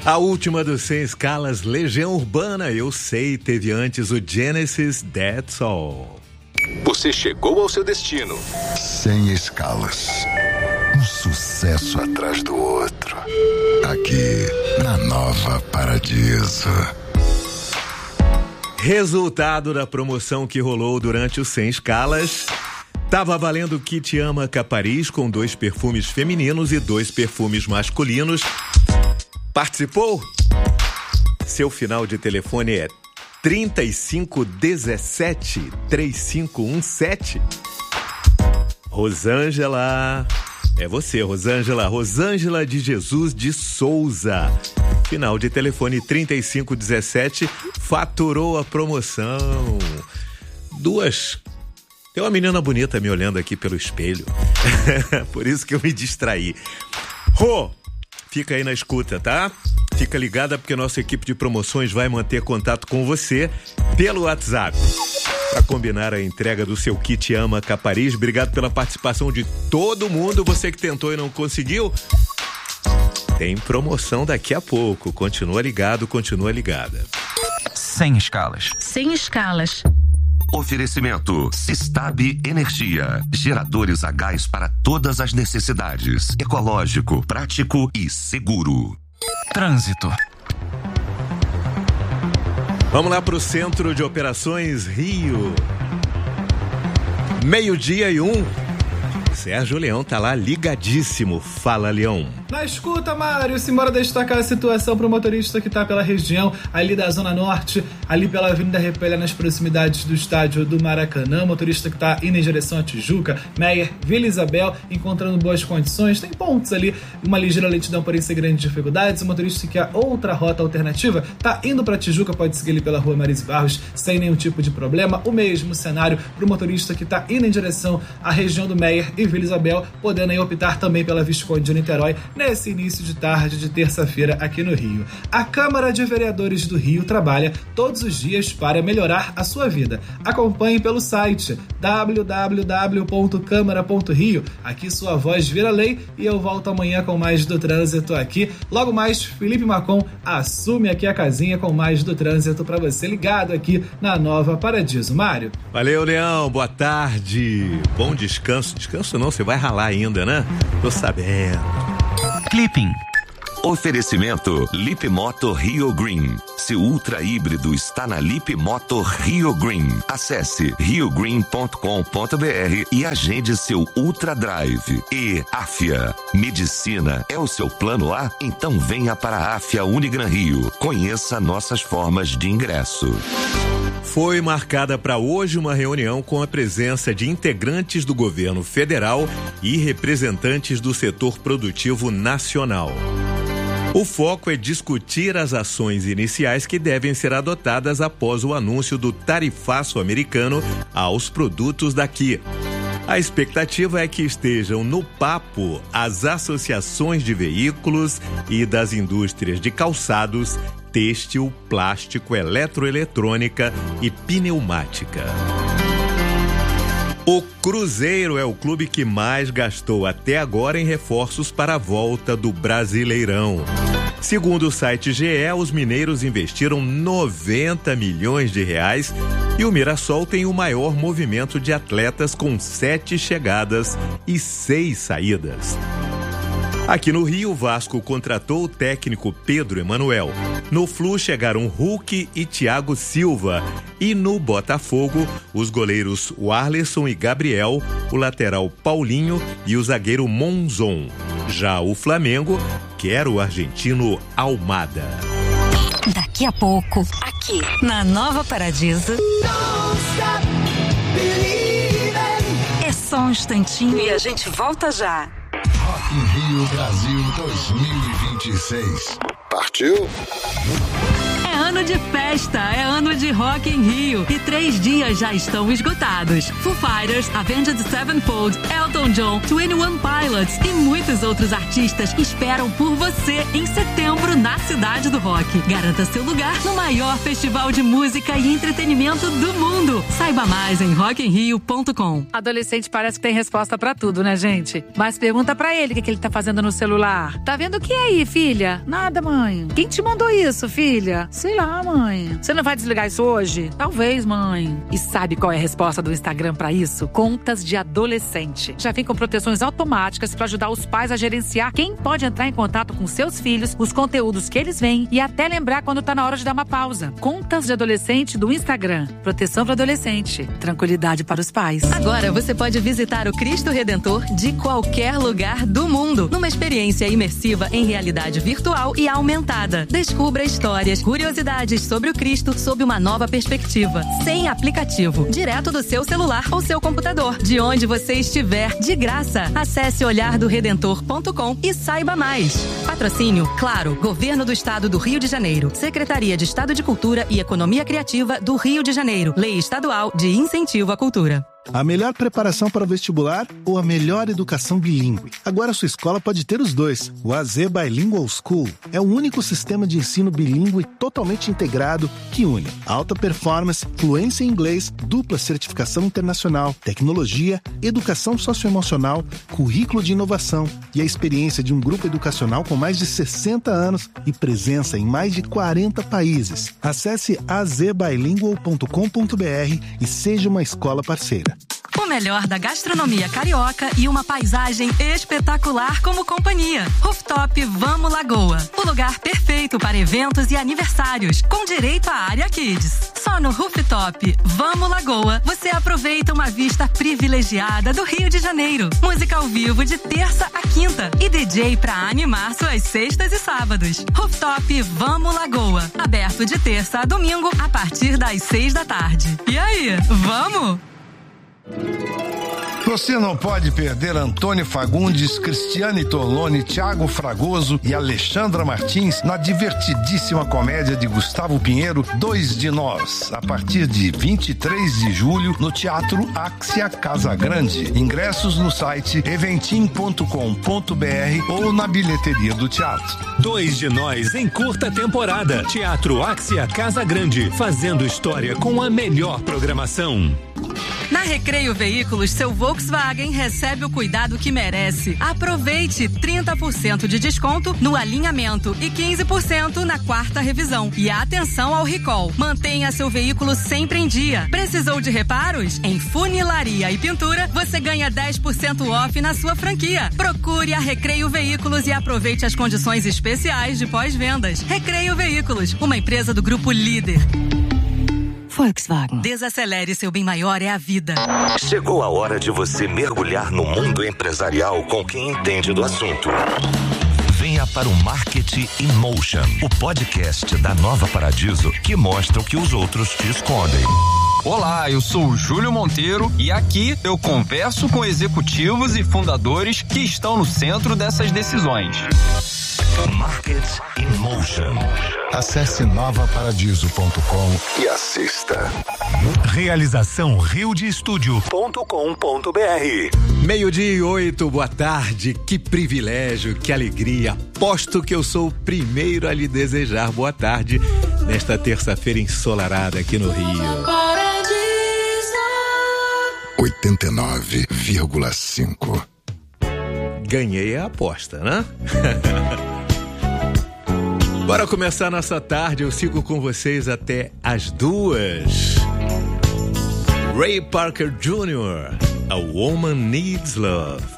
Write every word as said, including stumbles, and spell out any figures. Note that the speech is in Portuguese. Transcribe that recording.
A última dos Sem Escalas, Legião Urbana, eu sei, teve antes o Genesis, That's All. Você chegou ao seu destino. Sem Escalas. Um sucesso atrás do outro. Aqui, na Nova Paradiso. Resultado da promoção que rolou durante o Sem Escalas. Tava valendo Kit Ama Capariz com dois perfumes femininos e dois perfumes masculinos. Participou? Seu final de telefone é trinta e cinco dezessete, trinta e cinco dezessete. Rosângela, é você, Rosângela. Rosângela de Jesus de Souza. Final de telefone trinta e cinco dezessete, faturou a promoção. Duas... Tem uma menina bonita me olhando aqui pelo espelho. Por isso que eu me distraí. Rô, fica aí na escuta, tá? Fica ligada porque nossa equipe de promoções vai manter contato com você pelo WhatsApp. Para combinar a entrega do seu Kit Ama Capariz. Obrigado pela participação de todo mundo. Você que tentou e não conseguiu, tem promoção daqui a pouco. Continua ligado, continua ligada. Sem Escalas. Sem Escalas. Oferecimento Sistab Energia. Geradores a gás para todas as necessidades. Ecológico, prático e seguro. Trânsito. Vamos lá para o Centro de Operações Rio. Meio-dia e um. Sérgio Leão tá lá ligadíssimo. Fala, Leão. Na escuta, Mário, simbora destacar a situação para o motorista que está pela região ali da Zona Norte, ali pela Avenida Repelha, nas proximidades do estádio do Maracanã. Motorista que está indo em direção a Tijuca, Meyer, Vila Isabel, encontrando boas condições. Tem pontos ali, uma ligeira lentidão, porém sem grandes dificuldades. O motorista que quer outra rota alternativa está indo para Tijuca, pode seguir ali pela Rua Marise Barros sem nenhum tipo de problema. O mesmo cenário para o motorista que está indo em direção à região do Meyer e Vila Isabel, podendo aí optar também pela Visconde de Niterói nesse início de tarde de terça-feira aqui no Rio. A Câmara de Vereadores do Rio trabalha todos os dias para melhorar a sua vida. Acompanhe pelo site w w w ponto câmara ponto rio. Aqui sua voz vira lei e eu volto amanhã com mais do trânsito aqui. Logo mais, Felipe Macon assume aqui a casinha com mais do trânsito para você ligado aqui na Nova Paradiso. Mário. Valeu, Leão. Boa tarde. Bom descanso. Descanso não, você vai ralar ainda, né? Tô sabendo. Clipping. Oferecimento Lip Moto Rio Green. Seu ultra híbrido está na Lip Moto Rio Green. Acesse rio green ponto com ponto b r e agende seu Ultra Drive. E Afia. Medicina é o seu plano A? Então venha para a Afia Unigran Rio. Conheça nossas formas de ingresso. Foi marcada para hoje uma reunião com a presença de integrantes do governo federal e representantes do setor produtivo nacional. O foco é discutir as ações iniciais que devem ser adotadas após o anúncio do tarifaço americano aos produtos daqui. A expectativa é que estejam no papo as associações de veículos e das indústrias de calçados, têxtil, plástico, eletroeletrônica e pneumática. O Cruzeiro é o clube que mais gastou até agora em reforços para a volta do Brasileirão. Segundo o site G E, os mineiros investiram noventa milhões de reais e o Mirassol tem o maior movimento de atletas com sete chegadas e seis saídas. Aqui no Rio, o Vasco contratou o técnico Pedro Emanuel. No Flu chegaram Hulk e Thiago Silva. E no Botafogo, os goleiros Warleson e Gabriel, o lateral Paulinho e o zagueiro Monzon. Já o Flamengo quer o argentino Almada. Daqui a pouco, aqui na Nova Paradiso. É só um instantinho e a gente volta já. Rock in Rio Brasil dois mil e vinte e seis. Partiu? É ano de festa, é ano de Rock in Rio e três dias já estão esgotados. Foo Fighters, Avenged Sevenfold, Elton John, Twenty One Pilots e muitos outros artistas esperam por você em setembro na Cidade do Rock. Garanta seu lugar no maior festival de música e entretenimento do mundo. Saiba mais em rock in rio ponto com. Adolescente parece que tem resposta pra tudo, né, gente? Mas pergunta pra ele o que, que ele tá fazendo no celular. Tá vendo o que aí, filha? Nada, mãe. Quem te mandou isso, filha? Sei lá, mãe. Você não vai desligar isso hoje? Talvez, mãe. E sabe qual é a resposta do Instagram pra isso? Contas de adolescente. Já vem com proteções automáticas pra ajudar os pais a gerenciar quem pode entrar em contato com seus filhos, os conteúdos que eles veem e até lembrar quando tá na hora de dar uma pausa. Contas de adolescente do Instagram. Proteção para adolescente. Tranquilidade para os pais. Agora você pode visitar o Cristo Redentor de qualquer lugar do mundo, numa experiência imersiva em realidade virtual e aumentada. Descubra histórias, curiosidades sobre o Cristo sob uma nova perspectiva, sem aplicativo, direto do seu celular ou seu computador, de onde você estiver, de graça. Acesse olhar do redentor ponto com e saiba mais. Patrocínio, claro, Governo do Estado do Rio de Janeiro, Secretaria de Estado de Cultura e Economia Criativa do Rio de Janeiro, Lei Estadual de Incentivo à Cultura. A melhor preparação para o vestibular ou a melhor educação bilíngue? Agora sua escola pode ter os dois. O A Z Bilingual School é o único sistema de ensino bilíngue totalmente integrado que une alta performance, fluência em inglês, dupla certificação internacional, tecnologia, educação socioemocional, currículo de inovação e a experiência de um grupo educacional com mais de sessenta anos e presença em mais de quarenta países. Acesse a z bilingual ponto com ponto b r e seja uma escola parceira. O melhor da gastronomia carioca e uma paisagem espetacular como companhia. Rooftop Vamos Lagoa. O lugar perfeito para eventos e aniversários, com direito à área Kids. Só no Rooftop Vamos Lagoa você aproveita uma vista privilegiada do Rio de Janeiro. Música ao vivo de terça a quinta e D J para animar suas sextas e sábados. Rooftop Vamos Lagoa. Aberto de terça a domingo a partir das seis da tarde. E aí, vamos? Você não pode perder Antônio Fagundes, Cristiane Torlone, Thiago Fragoso e Alexandra Martins na divertidíssima comédia de Gustavo Pinheiro, Dois de Nós, a partir de vinte e três de julho no Teatro Axia Casa Grande. Ingressos no site eventim ponto com ponto b r ou na bilheteria do teatro. Dois de Nós em curta temporada. Teatro Axia Casa Grande, fazendo história com a melhor programação. Na Recreio Veículos, seu Volkswagen recebe o cuidado que merece. Aproveite trinta por cento de desconto no alinhamento e quinze por cento na quarta revisão. E atenção ao recall. Mantenha seu veículo sempre em dia. Precisou de reparos? Em funilaria e pintura, você ganha dez por cento off na sua franquia. Procure a Recreio Veículos e aproveite as condições especiais de pós-vendas. Recreio Veículos, uma empresa do Grupo Líder. Volkswagen. Desacelere, seu bem maior é a vida. Chegou a hora de você mergulhar no mundo empresarial com quem entende do assunto. Venha para o Marketing in Motion, o podcast da Nova Paradiso que mostra o que os outros te escondem. Olá, eu sou o Júlio Monteiro e aqui eu converso com executivos e fundadores que estão no centro dessas decisões. Market in Motion. Acesse nova paradiso ponto com e assista. Realização rio de estúdio ponto com ponto b r. Meio-dia e oito, boa tarde. Que privilégio, que alegria. Aposto que eu sou o primeiro a lhe desejar boa tarde nesta terça-feira ensolarada aqui no Rio. oitenta e nove vírgula cinco. Ganhei a aposta, né? Bora começar nossa tarde, eu sigo com vocês até as duas. Ray Parker Júnior, A Woman Needs Love.